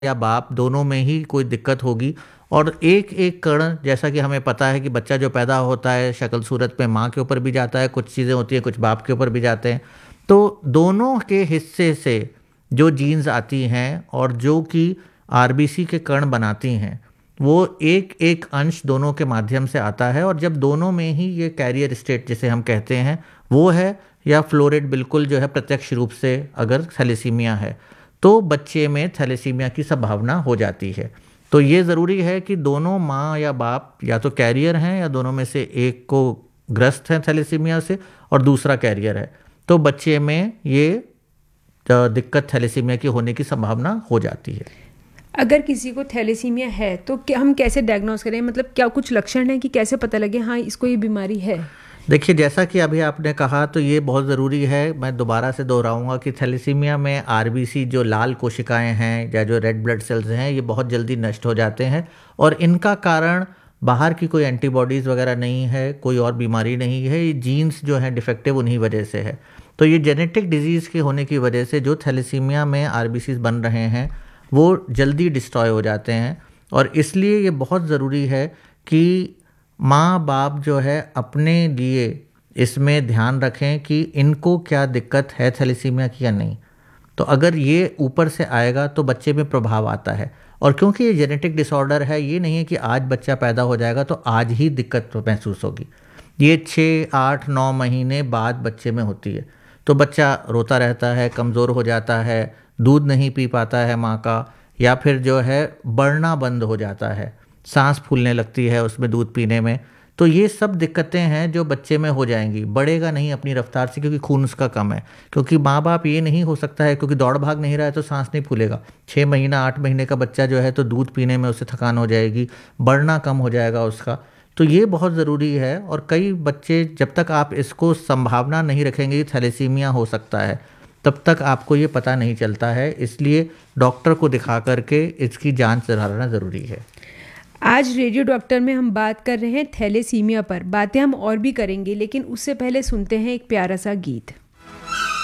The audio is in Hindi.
या बाप दोनों में ही कोई दिक्कत होगी। और एक एक कण, जैसा कि हमें पता है कि बच्चा जो पैदा होता है शक्ल सूरत में माँ के ऊपर भी जाता है, कुछ चीज़ें होती हैं कुछ बाप के ऊपर भी जाते हैं। तो दोनों के हिस्से से जो जीन्स आती हैं और जो कि आरबीसी के कण बनाती हैं, वो एक एक अंश दोनों के माध्यम से आता है। और जब दोनों में ही ये कैरियर स्टेट जिसे हम कहते हैं वो है, या फ्लोरेट बिल्कुल जो है प्रत्यक्ष रूप से अगर थैलेसीमिया है, तो बच्चे में थैलेसीमिया की संभावना हो जाती है। तो ये ज़रूरी है कि दोनों माँ या बाप या तो कैरियर हैं या दोनों में से एक को ग्रस्त है थैलेसीमिया से और दूसरा कैरियर है, तो बच्चे में ये दिक्कत थैलेसीमिया की होने की संभावना हो जाती है। अगर किसी को थैलेसीमिया है तो क्या हम कैसे डायग्नोस करें, मतलब क्या कुछ लक्षण हैं कि कैसे पता लगे हाँ इसको ये बीमारी है? देखिए, जैसा कि अभी आपने कहा तो ये बहुत ज़रूरी है, मैं दोबारा से दोहराऊंगा कि थैलेसीमिया में आरबीसी जो लाल कोशिकाएं हैं या जो रेड ब्लड सेल्स हैं ये बहुत जल्दी नष्ट हो जाते हैं। और इनका कारण बाहर की कोई एंटीबॉडीज़ वगैरह नहीं है, कोई और बीमारी नहीं है, ये जीन्स जो हैं डिफेक्टिव उन्हीं वजह से है। तो ये जेनेटिक डिजीज़ के होने की वजह से जो थैलेसीमिया में आरबीसीज बन रहे हैं वो जल्दी डिस्ट्रॉय हो जाते हैं। और इसलिए ये बहुत ज़रूरी है कि माँ बाप जो है अपने लिए इसमें ध्यान रखें कि इनको क्या दिक्कत है थैलेसीमिया की या नहीं। तो अगर ये ऊपर से आएगा तो बच्चे में प्रभाव आता है। और क्योंकि ये जेनेटिक डिसऑर्डर है, ये नहीं है कि आज बच्चा पैदा हो जाएगा तो आज ही दिक्कत महसूस होगी, ये 6, 8, 9 महीने बाद बच्चे में होती है। तो बच्चा रोता रहता है, कमज़ोर हो जाता है, दूध नहीं पी पाता है माँ का, या फिर जो है बढ़ना बंद हो जाता है, सांस फूलने लगती है उसमें दूध पीने में। तो ये सब दिक्कतें हैं जो बच्चे में हो जाएंगी, बढ़ेगा नहीं अपनी रफ्तार से क्योंकि खून उसका कम है। क्योंकि माँ बाप ये नहीं हो सकता है, क्योंकि दौड़ भाग नहीं रहा है तो सांस नहीं फूलेगा। 6 महीना 8 महीने का बच्चा जो है तो दूध पीने में उसे थकान हो जाएगी, बढ़ना कम हो जाएगा उसका। तो ये बहुत ज़रूरी है। और कई बच्चे, जब तक आप इसको संभावना नहीं रखेंगे कि थैलेसीमिया हो सकता है, तब तक आपको ये पता नहीं चलता है। इसलिए डॉक्टर को दिखा करके इसकी जांच कराना ज़रूरी है। आज रेडियो डॉक्टर में हम बात कर रहे हैं थैलेसीमिया पर। बातें हम और भी करेंगे, लेकिन उससे पहले सुनते हैं एक प्यारा सा गीत।